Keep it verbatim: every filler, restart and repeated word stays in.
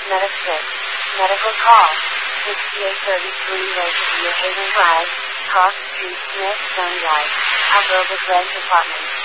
Medifix. Medical call. sixty-eight thirty-three Lakeview Haven Drive, Cross Street, Smith, Stoneyard, Alberta Rent Apartments.